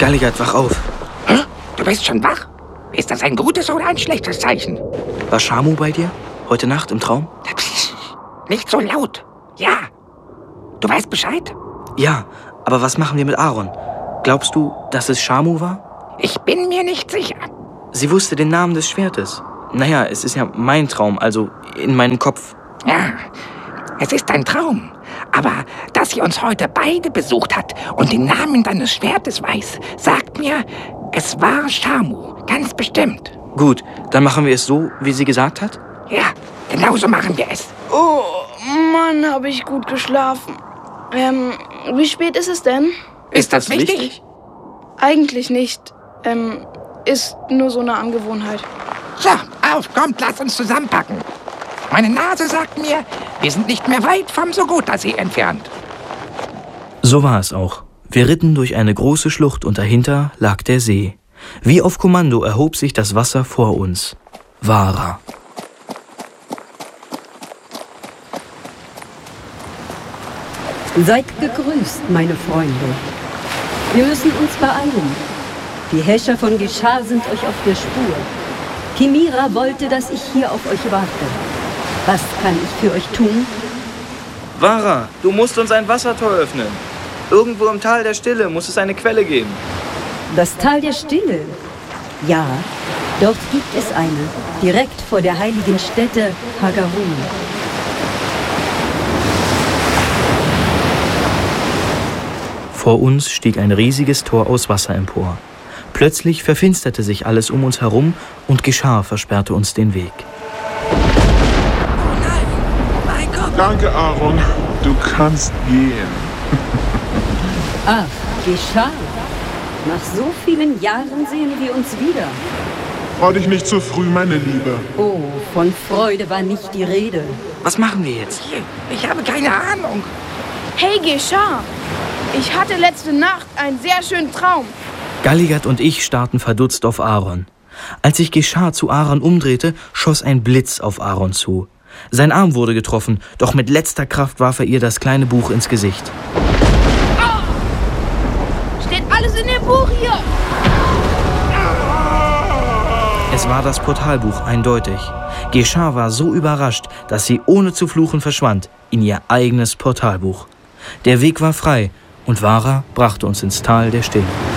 Galigat, wach auf. Hä? Du bist schon wach? Ist das ein gutes oder ein schlechtes Zeichen? War Shamu bei dir? Heute Nacht im Traum? Nicht so laut. Ja. Du weißt Bescheid? Ja, aber was machen wir mit Aaron? Glaubst du, dass es Shamu war? Ich bin mir nicht sicher. Sie wusste den Namen des Schwertes. Naja, es ist ja mein Traum, also in meinem Kopf. Ja, es ist ein Traum. Aber dass sie uns heute beide besucht hat und den Namen deines Schwertes weiß, sagt mir, es war Shamu. Ganz bestimmt. Gut, dann machen wir es so, wie sie gesagt hat? Ja, genau so machen wir es. Oh, Mann, habe ich gut geschlafen. Wie spät ist es denn? Ist das wichtig? Eigentlich nicht. Ist nur so eine Angewohnheit. So, auf, kommt, lass uns zusammenpacken. Meine Nase sagt mir, wir sind nicht mehr weit vom Sogota-See entfernt. So war es auch. Wir ritten durch eine große Schlucht und dahinter lag der See. Wie auf Kommando erhob sich das Wasser vor uns. Vara. Seid gegrüßt, meine Freunde. Wir müssen uns beeilen. Die Häscher von Geschar sind euch auf der Spur. Kimira wollte, dass ich hier auf euch warte. Was kann ich für euch tun? Vara, du musst uns ein Wassertor öffnen. Irgendwo im Tal der Stille muss es eine Quelle geben. Das Tal der Stille? Ja, dort gibt es eine, direkt vor der heiligen Stätte Hagarun. Vor uns stieg ein riesiges Tor aus Wasser empor. Plötzlich verfinsterte sich alles um uns herum und Geschar versperrte uns den Weg. Oh nein, mein Gott. Danke, Aaron. Du kannst gehen. Ach, Geschar. Nach so vielen Jahren sehen wir uns wieder. Freu dich nicht zu früh, meine Liebe. Oh, von Freude war nicht die Rede. Was machen wir jetzt? Ich habe keine Ahnung. Hey, Geschar. Ich hatte letzte Nacht einen sehr schönen Traum. Galigat und ich starrten verdutzt auf Aaron. Als sich Geschar zu Aaron umdrehte, schoss ein Blitz auf Aaron zu. Sein Arm wurde getroffen, doch mit letzter Kraft warf er ihr das kleine Buch ins Gesicht. Steht alles in dem Buch hier. Es war das Portalbuch, eindeutig. Geschar war so überrascht, dass sie ohne zu fluchen verschwand in ihr eigenes Portalbuch. Der Weg war frei und Vara brachte uns ins Tal der Stille.